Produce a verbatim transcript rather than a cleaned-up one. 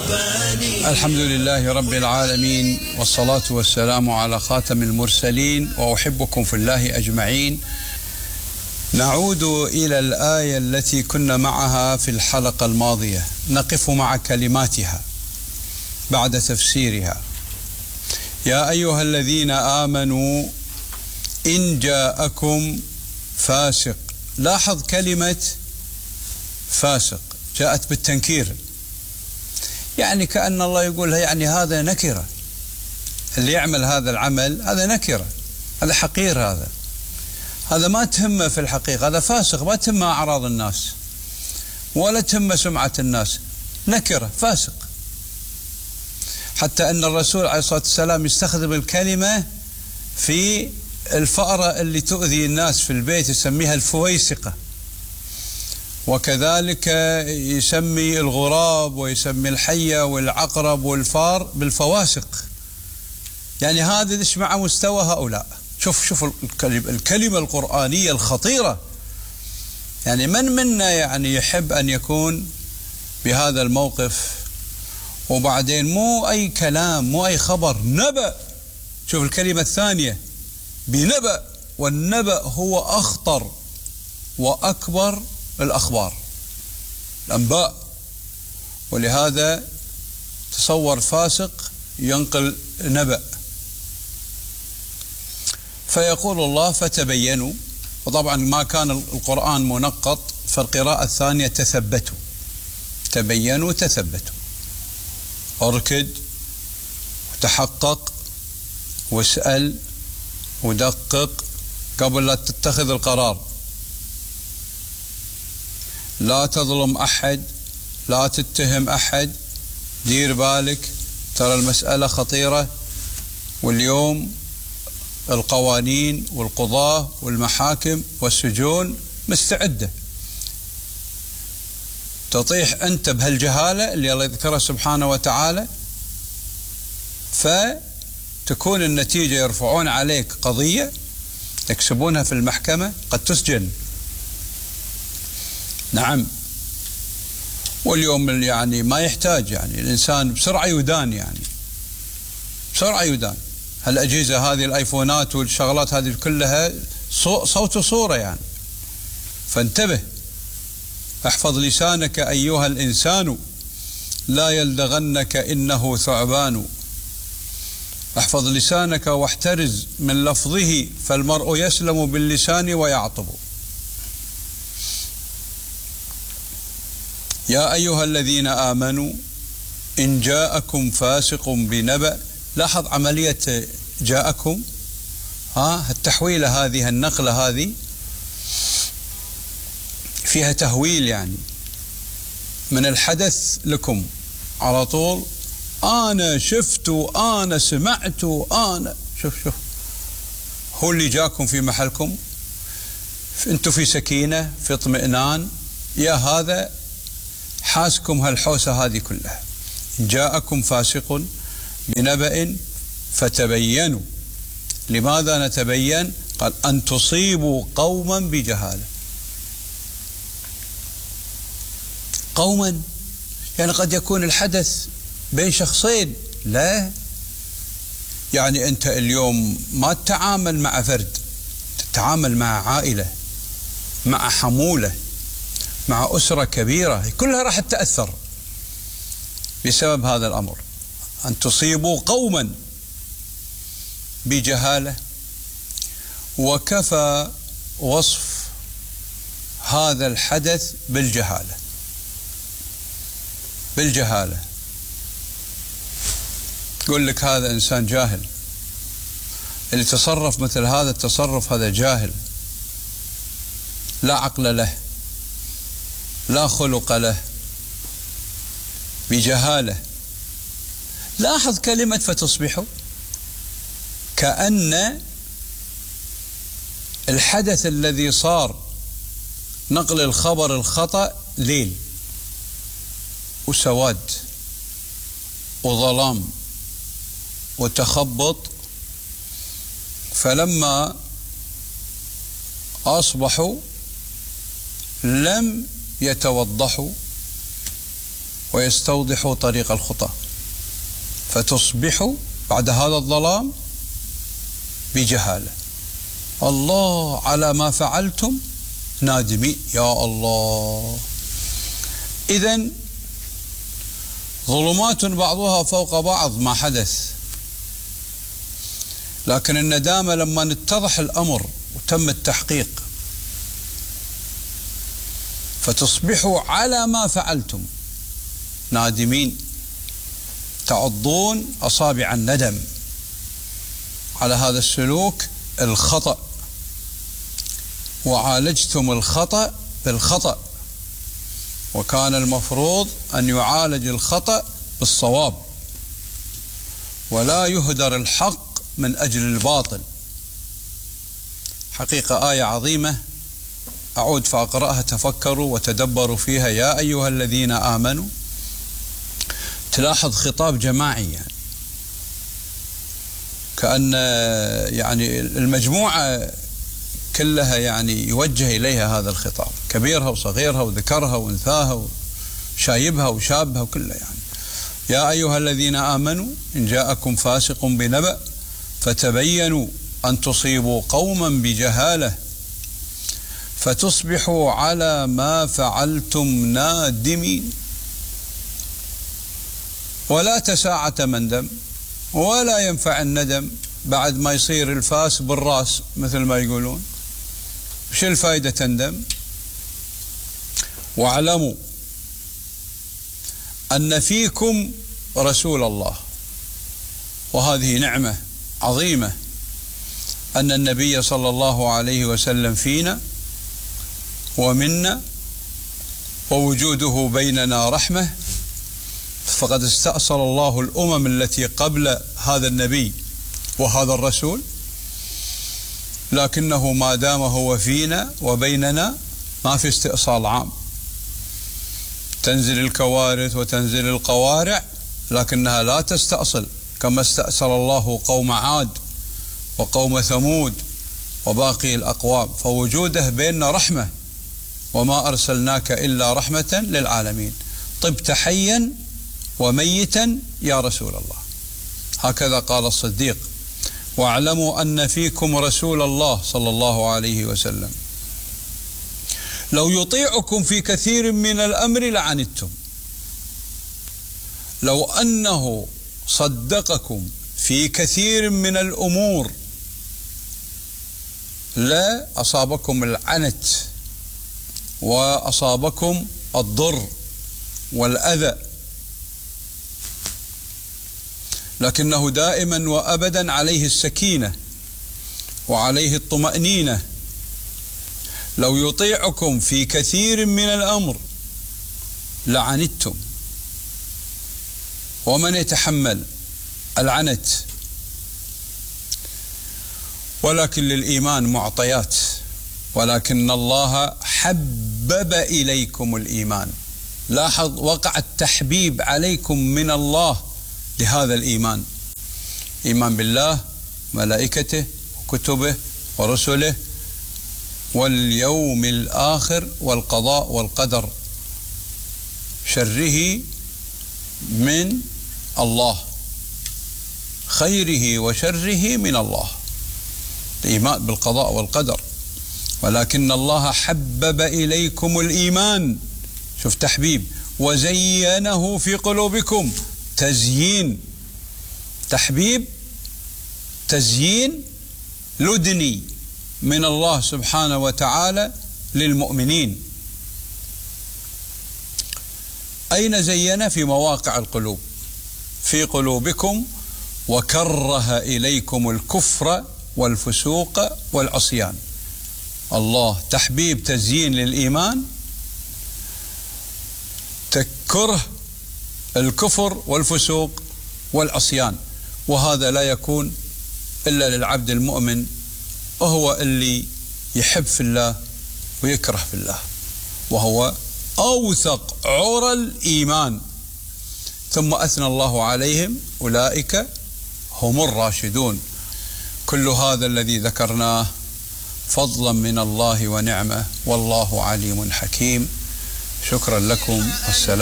رباني. الحمد لله رب العالمين، والصلاة والسلام على خاتم المرسلين، وأحبكم في الله أجمعين. نعود إلى الآية التي كنا معها في الحلقة الماضية، نقف مع كلماتها بعد تفسيرها. يا أيها الذين آمنوا إن جاءكم فاسق. لاحظ كلمة فاسق جاءت بالتنكير، يعني كأن الله يقول يعني هذا نكرة، اللي يعمل هذا العمل هذا نكرة، هذا حقير، هذا هذا ما تهمه في الحقيقة، هذا فاسق، ما تهمه أعراض الناس ولا تهمه سمعة الناس، نكرة، فاسق. حتى أن الرسول عليه الصلاة والسلام يستخدم الكلمة في الفأرة اللي تؤذي الناس في البيت، يسميها الفويسقة، وكذلك يسمي الغراب ويسمي الحية والعقرب والفار بالفواسق. يعني هذا ايش مع مستوى هؤلاء. شوف شوف الكلمة, الكلمة القرآنية الخطيرة. يعني من منا يعني يحب أن يكون بهذا الموقف؟ وبعدين مو أي كلام، مو أي خبر، نبأ. شوف الكلمة الثانية، بنبأ، والنبأ هو أخطر وأكبر الأخبار، الأنباء. ولهذا تصور فاسق ينقل نبأ. فيقول الله فتبينوا، وطبعا ما كان القرآن منقط، فالقراءة الثانية تثبتوا، تبينوا تثبتوا، اركد وتحقق واسأل ودقق قبل لا تتخذ القرار. لا تظلم أحد، لا تتهم أحد، دير بالك، ترى المسألة خطيرة. واليوم القوانين والقضاة والمحاكم والسجون مستعدة. تطيح أنت بهالجهالة اللي الله يذكرها سبحانه وتعالى، فتكون النتيجة يرفعون عليك قضية يكسبونها في المحكمة، قد تسجن. نعم. واليوم يعني ما يحتاج، يعني الإنسان بسرعة يدان، يعني بسرعة يدان. هالأجهزة هذه، الآيفونات والشغلات هذه كلها صوت وصورة يعني. فانتبه، احفظ لسانك أيها الإنسان، لا يلدغنك إنه ثعبان. احفظ لسانك واحترز من لفظه، فالمرء يسلم باللسان ويعطب. يا أيها الذين آمنوا إن جاءكم فاسق بنبأ. لاحظ عملية جاءكم، ها التحويلة هذه، النقلة هذه فيها تهويل، يعني من الحدث لكم على طول. أنا شفت، أنا سمعت، أنا شوف شوف هو اللي جاكم في محلكم، أنتم في سكينة، في اطمئنان. يا هذا حاسكم هالحوسة هذه كلها. جاءكم فاسق بنبأ فتبينوا. لماذا نتبين؟ قال أن تصيبوا قوما بجهالة. قوما يعني قد يكون الحدث بين شخصين، لا، يعني أنت اليوم ما تتعامل مع فرد، تتعامل مع عائلة، مع حمولة، مع أسرة كبيرة، كلها راح تتأثر بسبب هذا الأمر. أن تصيبوا قوما بجهالة. وكفى وصف هذا الحدث بالجهالة، بالجهالة. يقول لك هذا إنسان جاهل، اللي تصرف مثل هذا التصرف هذا جاهل، لا عقل له، لا خلق له، بجهالة. لاحظ كلمة فتصبحوا، كأن الحدث الذي صار نقل الخبر الخطأ ليل وسواد وظلام وتخبط، فلما أصبحوا لم يتوضحوا ويستوضحوا طريق الخطى، فتصبحوا بعد هذا الظلام بجهالة. الله على ما فعلتم نادمين. يا الله. إذن ظلمات بعضها فوق بعض ما حدث، لكن الندامة لما اتضح الأمر وتم التحقيق. فتصبحوا على ما فعلتم نادمين، تعضون أصابع الندم على هذا السلوك الخطأ، وعالجتم الخطأ بالخطأ، وكان المفروض أن يعالج الخطأ بالصواب، ولا يهدر الحق من أجل الباطل. حقيقة آية عظيمة، أعود فأقرأها، تفكروا وتدبروا فيها يا أيها الذين آمنوا. تلاحظ خطاب جماعي، يعني كأن يعني المجموعة كلها يعني يوجه إليها هذا الخطاب، كبيرها وصغيرها وذكرها وانثاها وشايبها وشابها وكلها. يعني يا أيها الذين آمنوا إن جاءكم فاسق بنبأ فتبينوا أن تصيبوا قوما بجهالة فتصبحوا على ما فعلتم نادمين. ولا تساعة مندم، ولا ينفع الندم بعد ما يصير الفاس بالراس مثل ما يقولون. وش الفائدة تندم؟ واعلموا أن فيكم رسول الله. وهذه نعمة عظيمة أن النبي صلى الله عليه وسلم فينا ومنا، ووجوده بيننا رحمة. فقد استأصل الله الأمم التي قبل هذا النبي وهذا الرسول، لكنه ما دام هو فينا وبيننا ما في استئصال عام. تنزل الكوارث وتنزل القوارع، لكنها لا تستأصل كما استأصل الله قوم عاد وقوم ثمود وباقي الأقوام. فوجوده بيننا رحمة، وما أرسلناك إلا رحمة للعالمين. طبت حيا وميتا يا رسول الله، هكذا قال الصديق. واعلموا أن فيكم رسول الله صلى الله عليه وسلم لو يطيعكم في كثير من الأمر لعنتم. لو أنه صدقكم في كثير من الأمور لا أصابكم العنت وأصابكم الضر والأذى، لكنه دائما وأبدا عليه السكينة وعليه الطمأنينة. لو يطيعكم في كثير من الأمر لعنتم. ومن يتحمل العنت؟ ولكن للإيمان معطيات، ولكن الله حبب إليكم الإيمان. لاحظ، وقع التحبيب عليكم من الله لهذا الإيمان، إيمان بالله ملائكته وكتبه ورسله واليوم الآخر والقضاء والقدر، شره من الله، خيره وشره من الله، الإيمان بالقضاء والقدر. ولكن الله حبب إليكم الإيمان، شوف تحبيب، وزينه في قلوبكم، تزيين، تحبيب، تزيين لدني من الله سبحانه وتعالى للمؤمنين. أين زين؟ في مواقع القلوب، في قلوبكم، وكره إليكم الكفر والفسوق والعصيان. الله تحبيب، تزيين للإيمان، تكره الكفر والفسوق والعصيان. وهذا لا يكون إلا للعبد المؤمن، وهو اللي يحب في الله ويكره في الله، وهو أوثق عرى الإيمان. ثم أثنى الله عليهم أولئك هم الراشدون. كل هذا الذي ذكرناه فضلا من الله ونعمة، والله عليم حكيم. شكرا لكم، والسلام.